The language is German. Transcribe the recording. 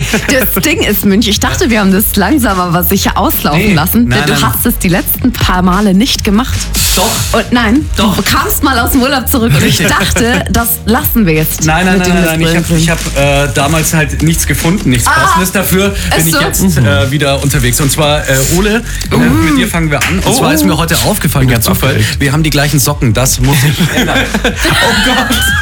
Das Ding ist, Münch, ich dachte, wir haben das langsam aber sicher auslaufen lassen. Denn du hast es die letzten paar Male nicht gemacht. Doch. Und nein, Doch. du kamst mal aus dem Urlaub zurück und ich dachte, das lassen wir jetzt. Nein. Ich habe damals halt nichts gefunden, nichts Passendes dafür. Bin ich jetzt wieder unterwegs. Und zwar, Ole, mit dir fangen wir an. Und zwar ist mir heute aufgefallen, ganz Zufall, wir haben die gleichen Socken. Das muss ich ändern. Oh Gott.